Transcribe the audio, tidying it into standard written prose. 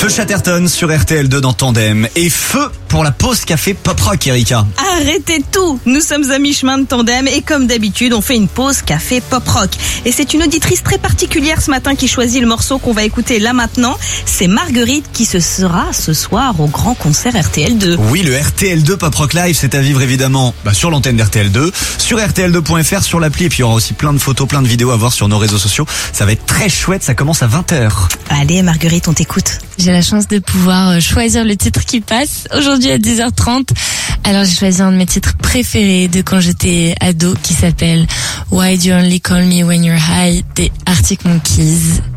Feu Chatterton sur RTL2 dans Tandem. Et feu pour la pause café pop rock, Erika. Arrêtez tout. Nous sommes à mi-chemin de Tandem et comme d'habitude, on fait une pause café pop rock. Et c'est une auditrice très particulière ce matin qui choisit le morceau qu'on va écouter là maintenant. C'est Marguerite qui sera ce soir au grand concert RTL2. Oui, le RTL2 Pop Rock Live, c'est à vivre évidemment sur l'antenne d'RTL2, sur RTL2.fr, sur l'appli. Et puis il y aura aussi plein de photos, plein de vidéos à voir sur nos réseaux sociaux. Ça va être très chouette, ça commence à 20h. Allez Marguerite, on t'écoute. J'ai la chance de pouvoir choisir le titre qui passe aujourd'hui à 10h30. Alors j'ai choisi un de mes titres préférés de quand j'étais ado qui s'appelle Why Do You Only Call Me When You're High des Arctic Monkeys.